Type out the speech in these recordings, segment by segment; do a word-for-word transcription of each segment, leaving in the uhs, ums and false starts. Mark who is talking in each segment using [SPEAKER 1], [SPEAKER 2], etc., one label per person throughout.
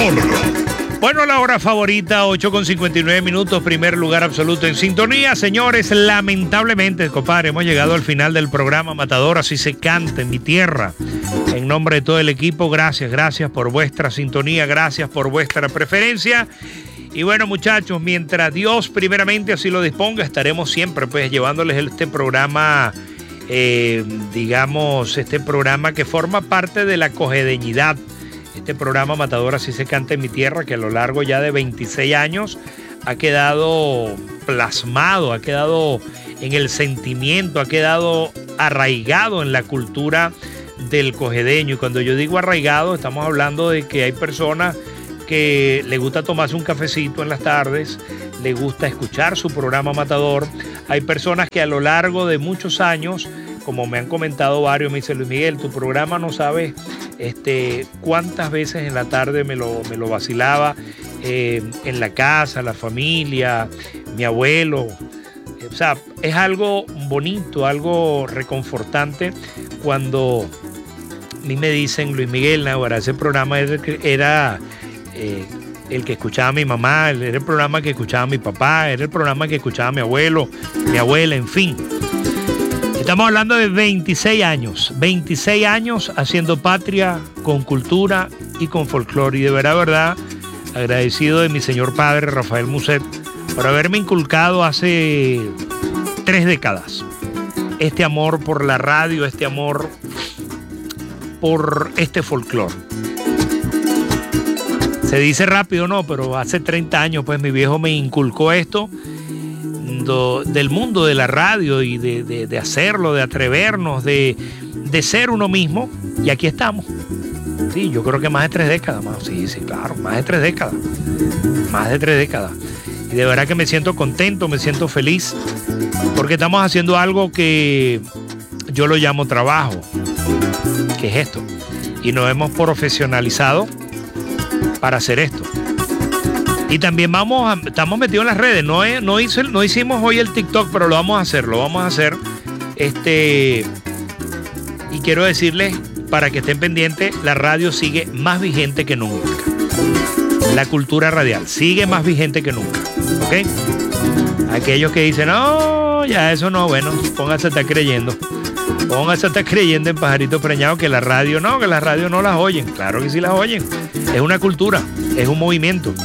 [SPEAKER 1] Matador.
[SPEAKER 2] Bueno, la hora favorita, ocho con cincuenta y nueve minutos, primer lugar absoluto en sintonía. Señores, lamentablemente, compadre, hemos llegado al final del programa Matador, así se canta en mi tierra. En nombre de todo el equipo, gracias, gracias por vuestra sintonía, gracias por vuestra preferencia. Y bueno, muchachos, mientras Dios primeramente así lo disponga, estaremos siempre pues llevándoles este programa, eh, digamos, este programa que forma parte de la cogedeñidad. Este programa Matador, así se canta en mi tierra, que a lo largo ya de veintiséis años ha quedado plasmado, ha quedado en el sentimiento, ha quedado arraigado en la cultura del cogedeño. Y cuando yo digo arraigado, estamos hablando de que hay personas que le gusta tomarse un cafecito en las tardes, le gusta escuchar su programa Matador. Hay personas que a lo largo de muchos años, como me han comentado varios, me dice Luis Miguel, tu programa no sabes este, cuántas veces en la tarde me lo, me lo vacilaba eh, en la casa, la familia, mi abuelo. O sea, es algo bonito, algo reconfortante cuando a mí me dicen, Luis Miguel, ahora ese programa era, era eh, el que escuchaba mi mamá, era el programa que escuchaba mi papá, era el programa que escuchaba mi abuelo, mi abuela, en fin. Estamos hablando de veintiséis años, veintiséis años haciendo patria con cultura y con folclore. Y de verdad, verdad, agradecido de mi señor padre, Rafael Musset, por haberme inculcado hace tres décadas este amor por la radio, este amor por este folclore. Se dice rápido, no, pero hace treinta años pues mi viejo me inculcó esto del mundo de la radio y de, de, de hacerlo, de atrevernos, de, de ser uno mismo, y aquí estamos. Sí, yo creo que más de tres décadas más. Sí, sí, claro, más de tres décadas. Más de tres décadas. Y de verdad que me siento contento, me siento feliz, porque estamos haciendo algo que yo lo llamo trabajo, que es esto. Y nos hemos profesionalizado para hacer esto. Y también vamos a, estamos metidos en las redes. No, es, no, hizo, no hicimos hoy el TikTok, pero lo vamos a hacer, lo vamos a hacer. Este, y quiero decirles, para que estén pendientes, la radio sigue más vigente que nunca. La cultura radial sigue más vigente que nunca. ¿Ok? Aquellos que dicen, no, ya eso no, bueno, póngase a estar creyendo. Póngase a estar creyendo en pajarito preñado que la radio no, que la radio no las oyen. Claro que sí las oyen. Es una cultura, es un movimiento.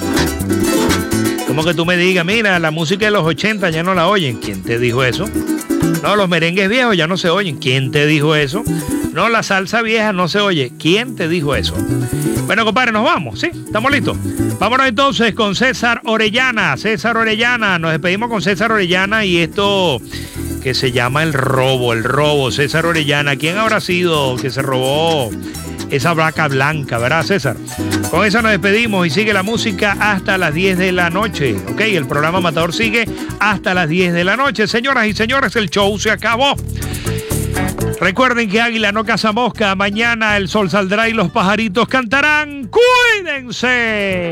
[SPEAKER 2] Como que tú me digas, mira, la música de los ochenta ya no la oyen. ¿Quién te dijo eso? No, los merengues viejos ya no se oyen. ¿Quién te dijo eso? No, la salsa vieja no se oye. ¿Quién te dijo eso? Bueno, compadre, nos vamos, ¿sí? ¿Estamos listos? Vámonos entonces con César Orellana. César Orellana, nos despedimos con César Orellana y esto que se llama El Robo, El Robo. César Orellana, ¿quién habrá sido que se robó esa vaca blanca, verdad, César? Con eso nos despedimos y sigue la música hasta las diez de la noche, ¿ok? El programa Matador sigue hasta las diez de la noche. Señoras y señores, el show se acabó. Recuerden que águila no caza mosca. Mañana el sol saldrá y los pajaritos cantarán. ¡Cuídense!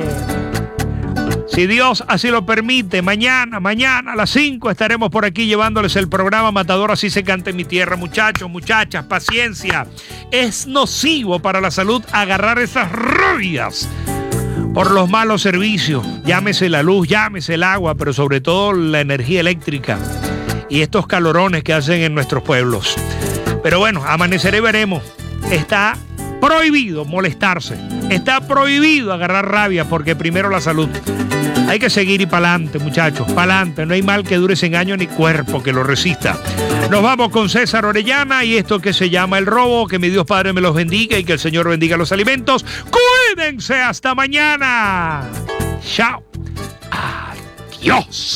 [SPEAKER 2] Si Dios así lo permite, mañana, mañana a las cinco estaremos por aquí llevándoles el programa Matador, así se canta en mi tierra. Muchachos, muchachas, paciencia. Es nocivo para la salud agarrar esas rabias por los malos servicios. Llámese la luz, llámese el agua, pero sobre todo la energía eléctrica y estos calorones que hacen en nuestros pueblos. Pero bueno, amaneceré y veremos. Está prohibido molestarse. Está prohibido agarrar rabia porque primero la salud. Hay que seguir y pa'lante, muchachos, pa'lante. No hay mal que dure cien años ni cuerpo que lo resista. Nos vamos con César Orellana y esto que se llama El Robo. Que mi Dios Padre me los bendiga y que el Señor bendiga los alimentos. Cuídense hasta mañana. Chao. Adiós.